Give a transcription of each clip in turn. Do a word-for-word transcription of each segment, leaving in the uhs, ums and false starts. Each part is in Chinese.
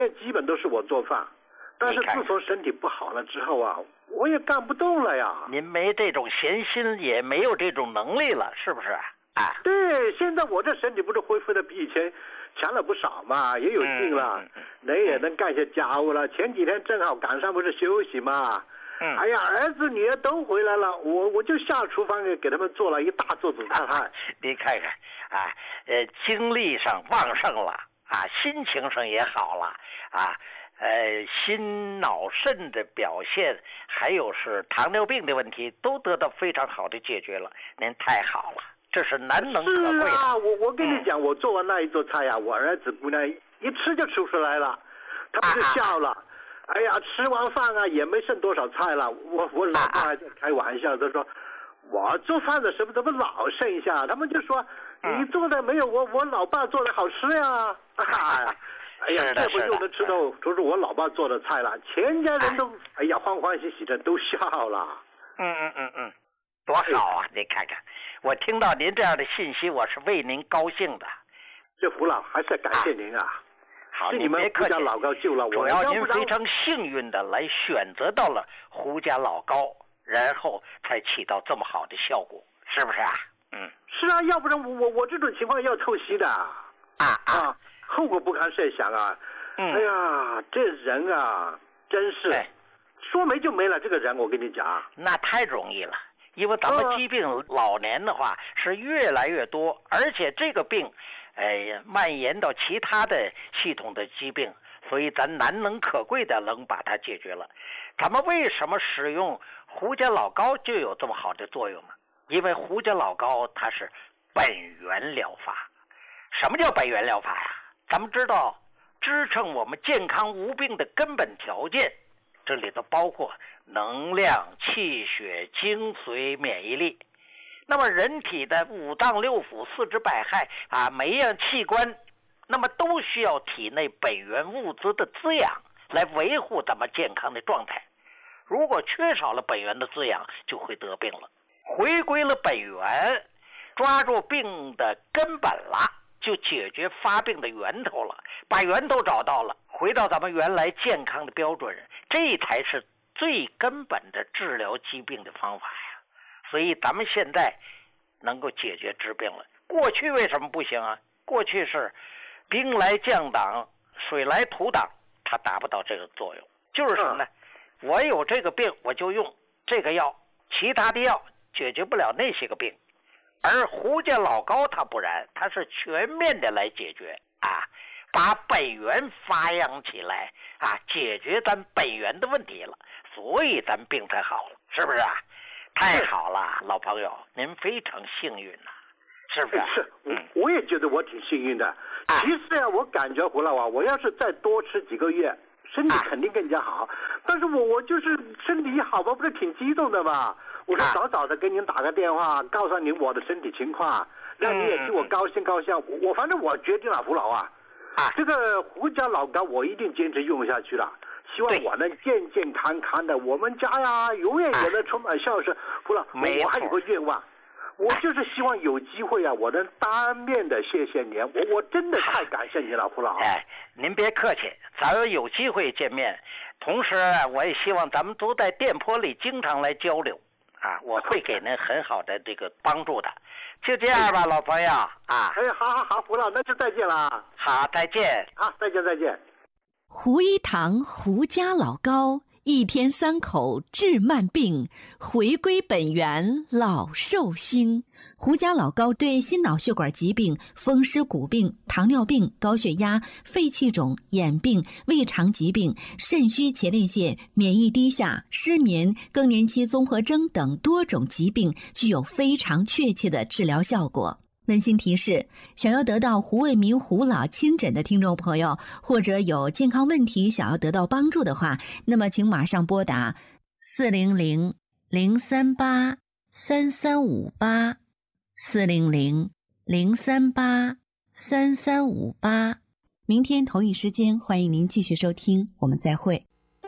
基本都是我做饭，但是自从身体不好了之后啊，我也干不动了呀。 您没这种闲心，也没有这种能力了，是不是啊？ 对，现在我这身体不是恢复的比以前强了不少嘛，也有劲了，嗯嗯嗯、人也能干些家务了。前几天正好赶上不是休息嘛，嗯、哎呀，儿子女儿都回来了，我我就下厨房给给他们做了一大桌子菜菜。 您看看啊，呃，精力上旺盛了啊，心情上也好了啊。呃，心脑肾的表现，还有是糖尿病的问题，都得到非常好的解决了。您太好了，这是难能可贵的。 是啊，我我跟你讲，嗯、我做完那一桌菜呀、啊，我儿子姑娘一吃就吃出来了，他们就笑了。啊、哎呀，吃完饭啊也没剩多少菜了。我我老婆还在开玩笑，她说我做饭的时候怎么老剩下？他们就说、嗯、你做的没有我我老爸做的好吃呀。啊哎呀，这回又能吃到都是我老爸做的菜了，全家人都哎, 哎呀欢欢喜喜的都笑了。 嗯嗯嗯嗯，多好啊！你看看，我听到您这样的信息，我是为您高兴的。 这胡老还是感谢您啊！啊好， 是你们胡家老高救了我。 主要您非常幸运的来选择到了胡家老高，然后才起到这么好的效果，是不是啊？嗯， 是啊，要不然我我我这种情况要透析的啊啊。 啊后果不堪设想啊！嗯、哎呀，这人啊，真是、哎、说没就没了。这个人，我跟你讲， 那太容易了，因为咱们疾病老年的话是越来越多，而且这个病，哎呀，蔓延到其他的系统的疾病，所以咱难能可贵的能把它解决了。咱们为什么使用胡家老高就有这么好的作用呢？因为胡家老高它是本源疗法。什么叫本源疗法呀？咱们知道，支撑我们健康无病的根本条件，这里头包括能量、气血、精髓、免疫力。那么人体的五脏六腑、四肢百骸啊，每一样器官，那么都需要体内本源物质的滋养，来维护咱们健康的状态。如果缺少了本源的滋养，就会得病了。回归了本源，抓住病的根本了。就解决发病的源头了，把源头找到了，回到咱们原来健康的标准，这才是最根本的治疗疾病的方法呀。所以咱们现在能够解决治病了。过去为什么不行啊？过去是兵来将挡，水来土挡，它达不到这个作用。就是什么呢？我有这个病，我就用这个药，其他的药解决不了那些个病。而胡家老高他不然，他是全面的来解决啊，把本源发扬起来啊，解决咱本源的问题了，所以咱病才好了，是不是啊？太好了，老朋友，您非常幸运呐、啊，是不是、啊？ 是，嗯，我也觉得我挺幸运的。啊、其实啊，我感觉胡老啊，我要是再多吃几个月，身体肯定更加好。啊、但是我我就是身体好吧，不是挺激动的嘛。我说早早的给您打个电话，告诉您我的身体情况，让你也替我高兴高兴。我我反正我决定了，胡老啊，啊，这个胡家老高我一定坚持用下去了。希望我能健健康康的，我们家呀永远也能充满笑声。胡老，我还有个愿望，我就是希望有机会啊，我能当面的谢谢您。我我真的太感谢您了，胡老。 哎，您别客气，咱们有机会见面。同时，我也希望咱们都在电波里经常来交流。啊，我会给您很好的这个帮助的，就这样吧，老朋友啊。 哎，好好好，胡老，那就再见了。 好，再见。 好，再见再见。 胡一堂胡家老高，一天三口治慢病，回归本源老寿星。胡家老高对心脑血管疾病、风湿骨病、糖尿病、高血压、肺气肿、眼病、胃肠疾病、肾虚前列腺、免疫低下、失眠、更年期综合征等多种疾病具有非常确切的治疗效果。温馨提示，想要得到胡卫民胡老亲诊的听众朋友，或者有健康问题想要得到帮助的话，那么请马上拨打四零零零三八三三五八四零零零三八三三五八。明天同一时间，欢迎您继续收听，我们再会。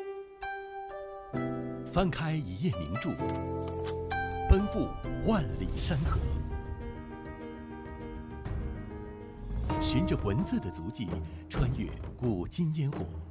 翻开一页名著，奔赴万里山河，循着文字的足迹，穿越古今烟火，